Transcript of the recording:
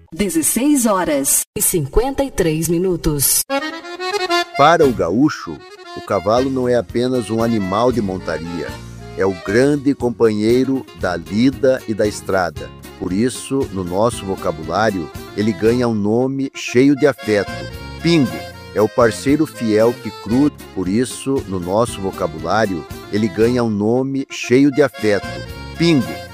16h53. Para o gaúcho, o cavalo não é apenas um animal de montaria, é o grande companheiro da lida e da estrada. Por isso, no nosso vocabulário, ele ganha um nome cheio de afeto. Pingo é o parceiro fiel que cruza. Por isso, no nosso vocabulário, ele ganha um nome cheio de afeto. Pingo